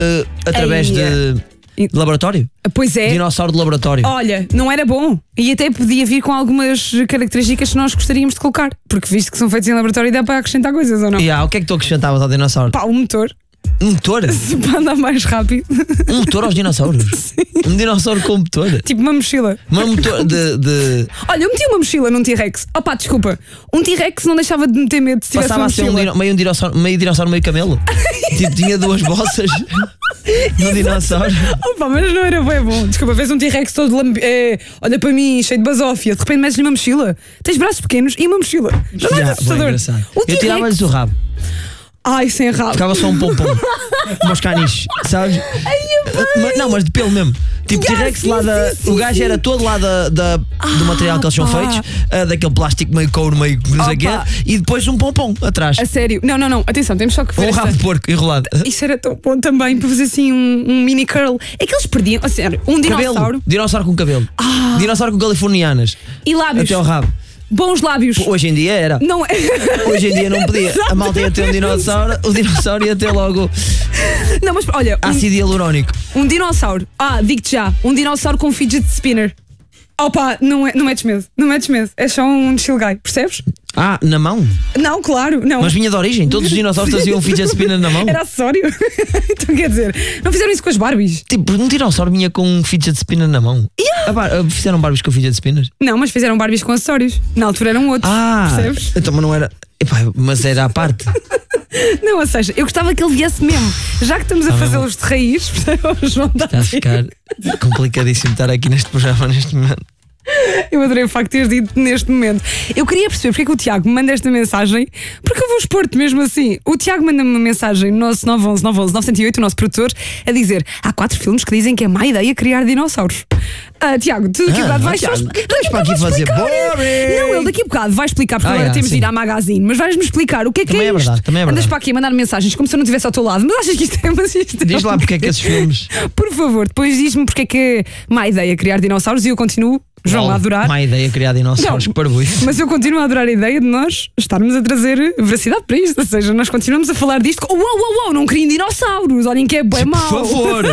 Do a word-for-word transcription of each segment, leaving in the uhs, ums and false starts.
uh, através Ei, de... De laboratório? Pois é. Dinossauro de laboratório. Olha, não era bom. E até podia vir com algumas características que nós gostaríamos de colocar. Porque visto que são feitos em laboratório, dá para acrescentar coisas ou não? Yeah, o que é que tu acrescentavas ao dinossauro? Pá, um motor. Um motor? Para andar mais rápido. Um motor aos dinossauros? Sim. Um dinossauro com motor? Tipo uma mochila. Uma motor de, de... Olha, eu meti uma mochila num T-Rex. Opá, desculpa. Um T-Rex não deixava de meter medo se tivesse Passava uma a ser um mochila. dino, meio, um dinossauro, meio dinossauro, meio camelo. Tipo, tinha duas bossas no dinossauro. Opa, mas não era bem bom. Desculpa, vês um T-Rex todo lambe... é, olha para mim, cheio de basófia. De repente metes-lhe uma mochila. Tens braços pequenos e uma mochila. Já não é Já, assustador. engraçado. O Eu T-Rex... tirava-lhes o rabo. Ai, sem rabo. Ficava só um pompom. Como os caniches, sabes? Mas, não, mas de pelo mesmo. Tipo, Yeah, T-Rex sim, lá da. sim, sim, o gajo sim. era todo lá da, da- do material que eles são pá. feitos, ah, daquele plástico meio couro, meio não sei o quê, Opa. e depois um pompom atrás. A sério. Não, não, não. Atenção, temos só que ver Um esta... rabo de porco enrolado. Isso era tão bom também para fazer assim um, um mini curl. É que eles perdiam, a sério, um dinossauro Cabelo. Dinossauro com cabelo. Ah. Dinossauro com californianas. e lábios. Até ao rabo. Bons lábios. Hoje em dia era. Não é. Hoje em dia não podia. A malta ia ter um dinossauro, o dinossauro ia ter logo Não, mas olha, ácido hialurónico. um, um dinossauro. Ah, digo-te já. Um dinossauro com fidget spinner. Opa, não, é, não metes medo. Não metes medo. É só um chill guy, percebes? Ah, na mão? Não, claro, não. Mas vinha de origem. Todos os dinossauros traziam um fidget spinner na mão. Era acessório. Então quer dizer, não fizeram isso com as Barbies? Tipo, um dinossauro vinha com um fidget spinner na mão. Ah, bar- ah, fizeram Barbies com fidget spinners? Não, mas fizeram Barbies com acessórios. Na altura eram outros. Ah, Percebes? então mas não era. Epá, mas era à parte. Não, ou seja, eu gostava que ele viesse mesmo. Já que estamos a fazê-los de raiz, percebes? O João está Está a ficar complicadíssimo estar aqui neste programa neste momento. Eu adorei o facto de teres dito neste momento. Eu queria perceber porque é que o Tiago me manda esta mensagem, porque eu vou expor-te mesmo assim. O Tiago manda-me uma mensagem no nosso nove um um nove um um nove zero oito, o nosso produtor, a dizer: há quatro filmes que dizem que é má ideia criar dinossauros. Ah, Tiago, tu daqui a Ah, bocado não, vais Tiago, só- não daqui a estás para bocado aqui vais fazer explicar. boring. Não, ele daqui a bocado vai explicar, porque Ah, agora yeah, temos de sim. ir à magazine, mas vais-me explicar o que é que Também é é isto. verdade, também é Andas verdade. para aqui a mandar mensagens como se eu não estivesse ao teu lado, mas achas que isto é. Mas isto é Diz lá porque é que esses filmes. Por favor, depois diz-me porque é que é má ideia criar dinossauros e eu continuo, João, a adorar. Má ideia criar dinossauros, Não, que parvoíce. Mas eu continuo a adorar a ideia de nós estarmos a trazer veracidade para isto. Ou seja, nós continuamos a falar disto. Uou, uou, uou, não criem dinossauros. Olhem que é bué mau. Por favor.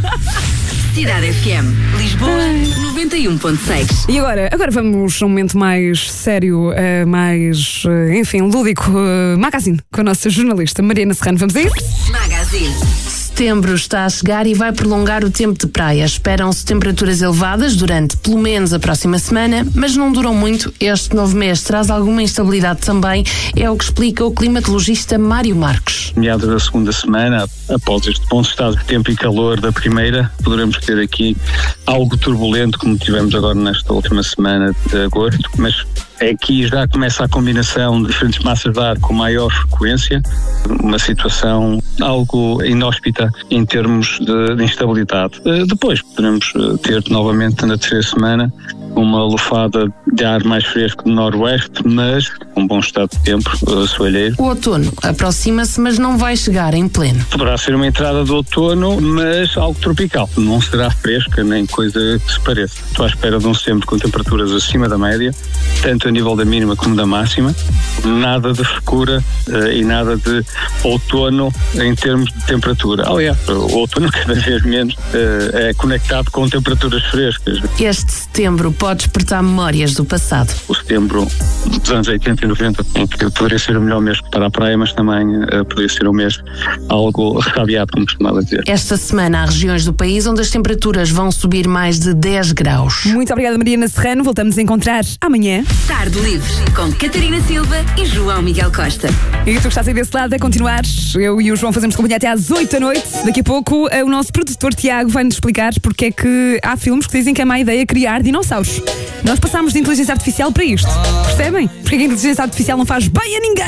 Cidade F M, Lisboa, noventa e um ponto seis. E agora, agora vamos a um momento mais sério, eh, mais, eh, enfim, lúdico. Uh, magazine, com a nossa jornalista Mariana Serrano. Vamos a isso? Magazine. Setembro está a chegar e vai prolongar o tempo de praia. Esperam-se temperaturas elevadas durante pelo menos a próxima semana, mas não duram muito. Este novo mês traz alguma instabilidade também, é o que explica o climatologista Mário Marcos. Meados da segunda semana, após este bom estado de tempo e calor da primeira, poderemos ter aqui algo turbulento, como tivemos agora nesta última semana de agosto, mas aqui já começa a combinação de diferentes massas de ar com maior frequência, uma situação algo inóspita em termos de, de instabilidade. Uh, depois poderemos uh, ter novamente na terceira semana uma lufada de ar mais fresco do noroeste, mas um bom estado de tempo uh, soalheiro. O outono aproxima-se, mas não vai chegar em pleno. Poderá ser uma entrada de outono, mas algo tropical. Não será fresca nem coisa que se pareça. Estou à espera de um setembro com temperaturas acima da média, tanto a nível da mínima como da máxima. Nada de frescura uh, e nada de outono em termos de temperatura. Aliás, o outono cada vez menos uh, é conectado com temperaturas frescas. Este setembro pode despertar memórias do passado. O setembro dos anos oitenta e noventa, em que poderia ser o melhor mês para a praia, mas também uh, poderia ser um mês algo ressabiado, como costumava dizer. Esta semana há regiões do país onde as temperaturas vão subir mais de dez graus. Muito obrigada, Mariana Serrano. Voltamos a encontrar amanhã. Tarde Livre, com Catarina Silva e João Miguel Costa. E tu que estás aí desse lado a continuar. Eu e o João fazemos companhia até às oito da noite. Daqui a pouco o nosso produtor Tiago vai-nos explicar porque é que há filmes que dizem que é má ideia criar dinossauros. Nós passámos de inteligência artificial para isto. Percebem? Porque é que a inteligência artificial não faz bem a ninguém.